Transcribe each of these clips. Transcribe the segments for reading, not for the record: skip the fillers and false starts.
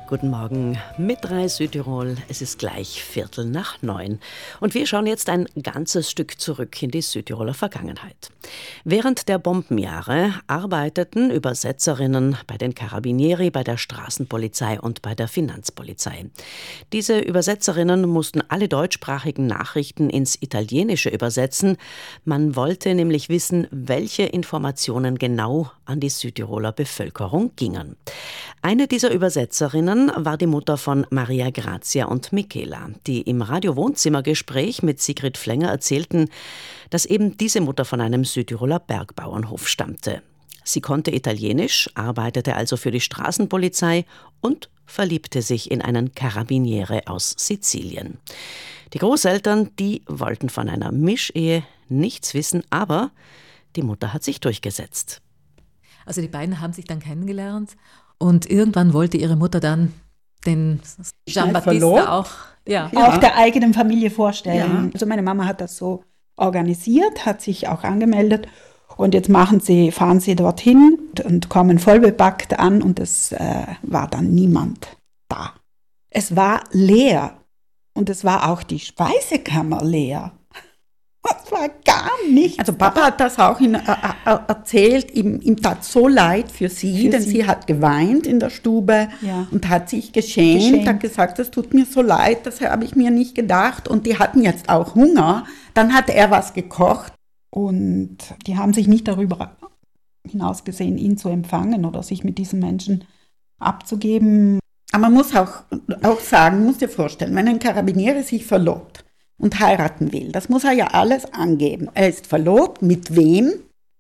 Guten Morgen mit 3 Südtirol. Es ist gleich 8:45. Und wir schauen jetzt ein ganzes Stück zurück in die Südtiroler Vergangenheit. Während der Bombenjahre arbeiteten Übersetzerinnen bei den Carabinieri, bei der Straßenpolizei und bei der Finanzpolizei. Diese Übersetzerinnen mussten alle deutschsprachigen Nachrichten ins Italienische übersetzen. Man wollte nämlich wissen, welche Informationen genau an die Südtiroler Bevölkerung gingen. Eine dieser Übersetzerinnen war die Mutter von Maria Grazia und Michela, die im Radio-Wohnzimmergespräch mit Sigrid Flenger erzählten, dass eben diese Mutter von einem Südtiroler Bergbauernhof stammte. Sie konnte Italienisch, arbeitete also für die Straßenpolizei und verliebte sich in einen Carabiniere aus Sizilien. Die Großeltern, die wollten von einer Mischehe nichts wissen, aber die Mutter hat sich durchgesetzt. Also die beiden haben sich dann kennengelernt und irgendwann wollte ihre Mutter dann den Giambattista auch der eigenen Familie vorstellen. Ja. Also meine Mama hat das so organisiert, hat sich auch angemeldet und jetzt fahren sie dorthin und kommen voll bepackt an und es war dann niemand da. Es war leer und es war auch die Speisekammer leer. Das war gar nichts. Also Papa hat das auch erzählt, ihm tat so leid für sie, denn sie hat geweint in der Stube und hat sich geschämt, hat gesagt, das tut mir so leid, das habe ich mir nicht gedacht. Und die hatten jetzt auch Hunger. Dann hat er was gekocht und die haben sich nicht darüber hinausgesehen, ihn zu empfangen oder sich mit diesem Menschen abzugeben. Aber man muss auch sagen, muss dir vorstellen, wenn ein Carabiniere sich verlobt und heiraten will. Das muss er ja alles angeben. Er ist verlobt, mit wem?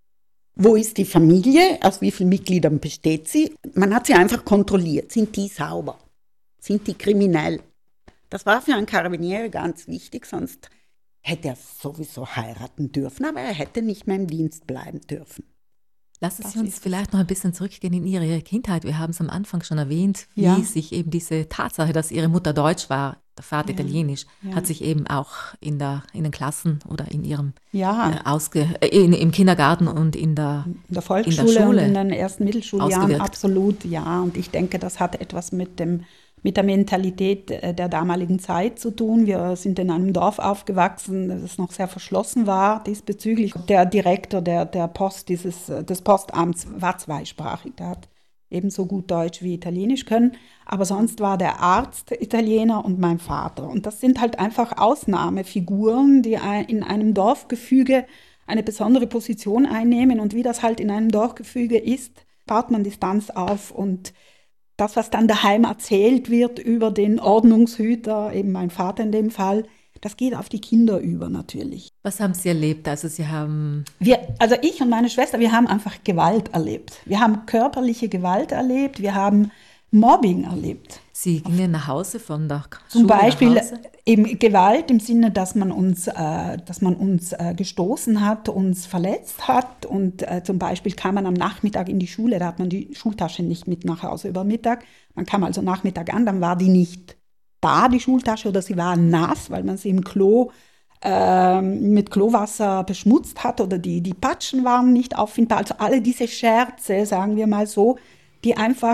Wo ist die Familie? Aus wie vielen Mitgliedern besteht sie? Man hat sie einfach kontrolliert. Sind die sauber? Sind die kriminell? Das war für einen Carabiniere ganz wichtig, sonst hätte er sowieso heiraten dürfen, aber er hätte nicht mehr im Dienst bleiben dürfen. Lassen Sie uns vielleicht noch ein bisschen zurückgehen in Ihre Kindheit. Wir haben es am Anfang schon erwähnt, wie sich eben diese Tatsache, dass Ihre Mutter Deutsch war, der Vater Italienisch, hat sich eben auch in den Klassen oder in Ihrem im Kindergarten und in der Volksschule und in den ersten Mittelschuljahren absolut, ja. Und ich denke, das hat etwas mit der Mentalität der damaligen Zeit zu tun. Wir sind in einem Dorf aufgewachsen, das noch sehr verschlossen war diesbezüglich. Der Direktor der Post, des Postamts war zweisprachig. Der hat ebenso gut Deutsch wie Italienisch können. Aber sonst war der Arzt Italiener und mein Vater. Und das sind halt einfach Ausnahmefiguren, die in einem Dorfgefüge eine besondere Position einnehmen. Und wie das halt in einem Dorfgefüge ist, baut man Distanz auf. Und das, was dann daheim erzählt wird über den Ordnungshüter, eben mein Vater in dem Fall, das geht auf die Kinder über natürlich. Was haben Sie erlebt? Also ich und meine Schwester, wir haben einfach Gewalt erlebt. Wir haben körperliche Gewalt erlebt, wir haben Mobbing erlebt. Sie gingen nach Hause von der Schule zum Beispiel nach Hause? Eben Gewalt im Sinne, dass man uns gestoßen hat, uns verletzt hat und zum Beispiel kam man am Nachmittag in die Schule, da hat man die Schultasche nicht mit nach Hause über Mittag. Man kam also Nachmittag an, dann war die nicht da, die Schultasche, oder sie war nass, weil man sie im Klo mit Klowasser beschmutzt hat oder die Patschen waren nicht auffindbar. Also alle diese Scherze, sagen wir mal so, die einfach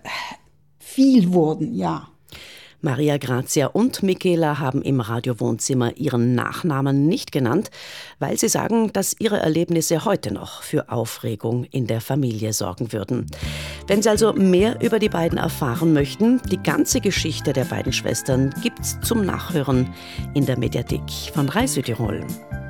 viel wurden, ja. Maria Grazia und Michela haben im Radio-Wohnzimmer ihren Nachnamen nicht genannt, weil sie sagen, dass ihre Erlebnisse heute noch für Aufregung in der Familie sorgen würden. Wenn Sie also mehr über die beiden erfahren möchten, die ganze Geschichte der beiden Schwestern gibt's zum Nachhören in der Mediathek von 3 Südtirol.